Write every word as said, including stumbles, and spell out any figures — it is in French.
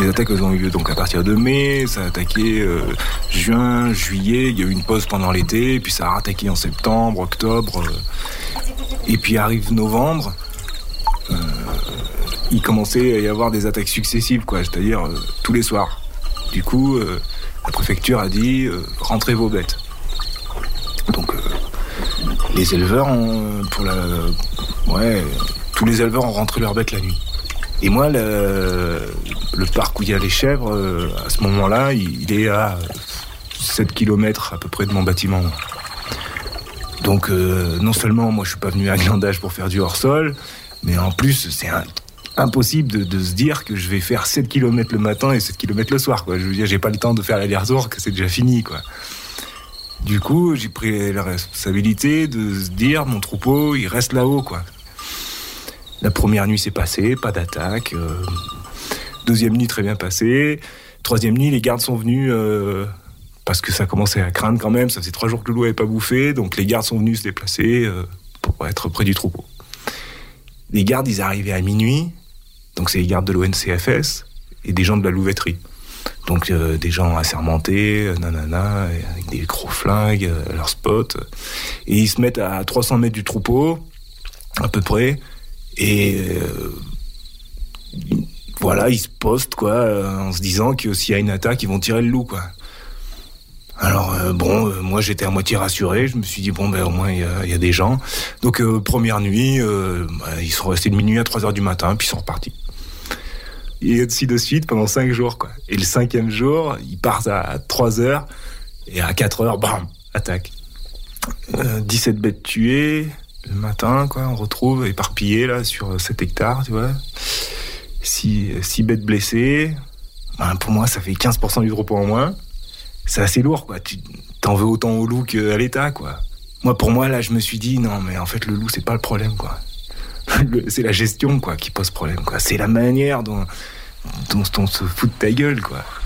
Les attaques, elles ont eu lieu donc à partir de mai, ça a attaqué euh, juin, juillet, il y a eu une pause pendant l'été, puis ça a attaqué en septembre, octobre, euh, et puis arrive novembre, euh, il commençait à y avoir des attaques successives, quoi, c'est-à-dire euh, tous les soirs. Du coup, euh, la préfecture a dit euh, rentrez vos bêtes. Donc, euh, les éleveurs ont, pour la, ouais, tous les éleveurs ont rentré leurs bêtes la nuit. Et moi, le, le parc où il y a les chèvres, euh, à ce moment-là, il, il est à sept kilomètres à peu près de mon bâtiment. Donc, euh, non seulement moi, je suis pas venu à Glandage pour faire du hors-sol, mais en plus, c'est un, impossible de, de se dire que je vais faire sept kilomètres le matin et sept kilomètres le soir, quoi. Je veux dire, j'ai pas le temps de faire l'aller-retour, que c'est déjà fini, quoi. Du coup, j'ai pris la responsabilité de se dire, mon troupeau, il reste là-haut, quoi. La première nuit s'est passée, pas d'attaque. Euh, deuxième nuit, très bien passée. Troisième nuit, les gardes sont venus, euh, parce que ça commençait à craindre quand même. Ça faisait trois jours que le loup n'avait pas bouffé, donc les gardes sont venus se déplacer euh, pour être près du troupeau. Les gardes, ils arrivaient à minuit, donc c'est les gardes de l'O N C F S et des gens de la louveterie. Donc euh, des gens assermentés, euh, nanana, avec des gros flingues, euh, leurs spots. Et ils se mettent à trois cents mètres du troupeau, à peu près, et euh, voilà, ils se postent, quoi, euh, en se disant que s'il y a une attaque, ils vont tirer le loup, quoi. Alors euh, bon, euh, moi j'étais à moitié rassuré, je me suis dit bon ben au moins il y, y a des gens. Donc euh, première nuit, euh, bah, ils sont restés de minuit à trois heures du matin, puis ils sont repartis. Et ainsi de suite pendant cinq jours, quoi. Et le cinquième jour, ils partent à trois heures, et à quatre heures, bam, attaque. Euh, dix-sept bêtes tuées, le matin, quoi, on retrouve éparpillées, là, sur sept hectares, tu vois. six bêtes blessées. Ben, pour moi, ça fait quinze pour cent du troupeau en moins. C'est assez lourd, quoi. Tu t'en veux autant au loup qu'à l'État, quoi. Moi, pour moi, là, je me suis dit, non, mais en fait, le loup, c'est pas le problème, quoi. Le, c'est la gestion, quoi, qui pose problème, quoi. C'est la manière dont, dont, dont on se fout de ta gueule, quoi.